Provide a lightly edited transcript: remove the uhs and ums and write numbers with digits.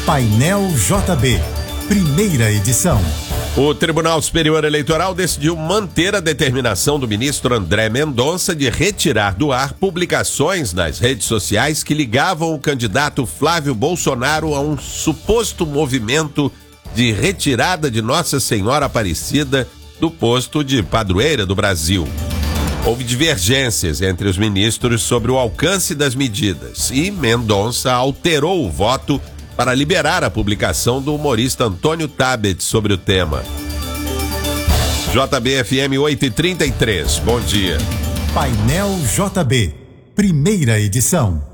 Painel JB, primeira edição. O Tribunal Superior Eleitoral decidiu manter a determinação do ministro André Mendonça de retirar do ar publicações nas redes sociais que ligavam o candidato Flávio Bolsonaro a um suposto movimento de retirada de Nossa Senhora Aparecida do posto de padroeira do Brasil. Houve divergências entre os ministros sobre o alcance das medidas e Mendonça alterou o voto para liberar a publicação do humorista Antônio Tabet sobre o tema. JB-FM 8h33, bom dia. Painel JB, primeira edição.